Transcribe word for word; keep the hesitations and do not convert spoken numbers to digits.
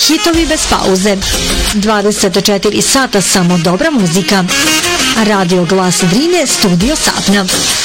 hitovi bez pauze. dvadeset četiri sata samo dobra muzika. Radio Glas Drine, Studio Sapna.